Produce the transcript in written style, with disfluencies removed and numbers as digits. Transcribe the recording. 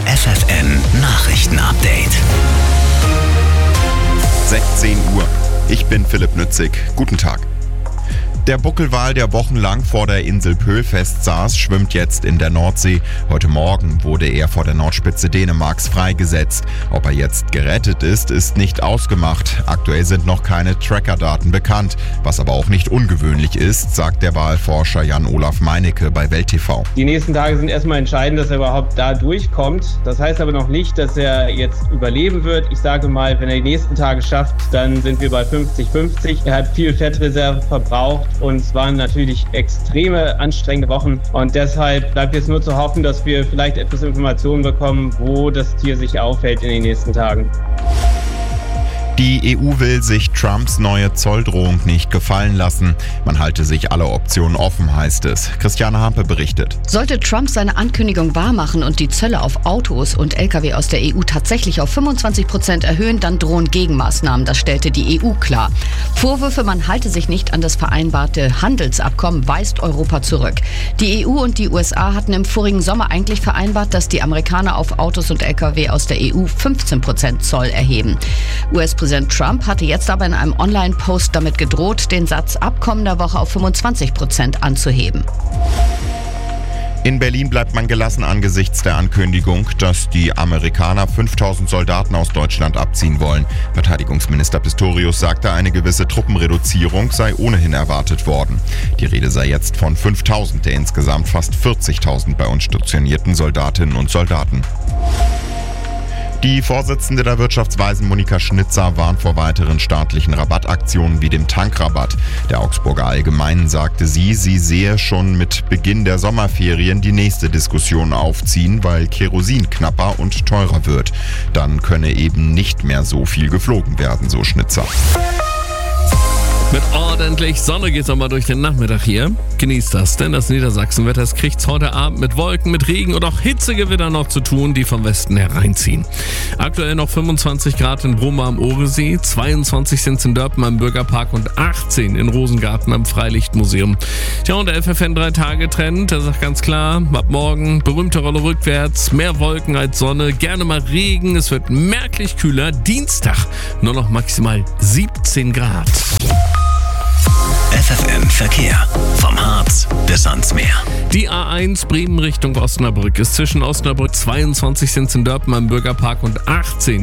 FFN Nachrichtenupdate. 16 Uhr. Ich bin Philipp Nützig. Guten Tag. Der Buckelwal, der wochenlang vor der Insel Pöhl festsaß, schwimmt jetzt in der Nordsee. Heute Morgen wurde er vor der Nordspitze Dänemarks freigesetzt. Ob er jetzt gerettet ist, ist nicht ausgemacht. Aktuell sind noch keine Trackerdaten bekannt. Was aber auch nicht ungewöhnlich ist, sagt der Walforscher Jan-Olaf Meinecke bei Welt TV. Die nächsten Tage sind erstmal entscheidend, dass er überhaupt da durchkommt. Das heißt aber noch nicht, dass er jetzt überleben wird. Ich sage mal, wenn er die nächsten Tage schafft, dann sind wir bei 50-50. Er hat viel Fettreserve verbraucht. Und es waren natürlich extreme, anstrengende Wochen. Und deshalb bleibt jetzt nur zu hoffen, dass wir vielleicht etwas Informationen bekommen, wo das Tier sich aufhält in den nächsten Tagen. Die EU will sich Trumps neue Zolldrohung nicht gefallen lassen. Man halte sich alle Optionen offen, heißt es. Christiane Hampe berichtet. Sollte Trump seine Ankündigung wahrmachen und die Zölle auf Autos und Lkw aus der EU tatsächlich auf 25% erhöhen, dann drohen Gegenmaßnahmen. Das stellte die EU klar. Vorwürfe, man halte sich nicht an das vereinbarte Handelsabkommen, weist Europa zurück. Die EU und die USA hatten im vorigen Sommer eigentlich vereinbart, dass die Amerikaner auf Autos und Lkw aus der EU 15% Zoll erheben. US-Präsident Trump hatte jetzt aber in einem Online-Post damit gedroht, den Satz ab kommender Woche auf 25% anzuheben. In Berlin bleibt man gelassen angesichts der Ankündigung, dass die Amerikaner 5000 Soldaten aus Deutschland abziehen wollen. Verteidigungsminister Pistorius sagte, eine gewisse Truppenreduzierung sei ohnehin erwartet worden. Die Rede sei jetzt von 5000 der insgesamt fast 40.000 bei uns stationierten Soldatinnen und Soldaten. Die Vorsitzende der Wirtschaftsweisen Monika Schnitzer warnt vor weiteren staatlichen Rabattaktionen wie dem Tankrabatt. Der Augsburger Allgemeinen sagte sie sehe schon mit Beginn der Sommerferien die nächste Diskussion aufziehen, weil Kerosin knapper und teurer wird. Dann könne eben nicht mehr so viel geflogen werden, so Schnitzer. Mit ordentlich Sonne geht's auch mal durch den Nachmittag hier. Genießt das, denn das Niedersachsenwetter kriegt's heute Abend mit Wolken, mit Regen und auch Hitzegewitter noch zu tun, die vom Westen hereinziehen. Aktuell noch 25 Grad in Brummer am Ohresee, 22 sind's in Dörpen am Bürgerpark und 18 in Rosengarten am Freilichtmuseum. Tja, und der FFN 3-Tage-Trend, der sagt ganz klar, ab morgen berühmte Rolle rückwärts, mehr Wolken als Sonne, gerne mal Regen, es wird merklich kühler. Dienstag nur noch maximal 17 Grad. FFN Verkehr. Vom Harz bis ans Meer. Die A1 Bremen Richtung Osnabrück ist zwischen Osnabrück 22 sind's in Dörpen am Bürgerpark und 18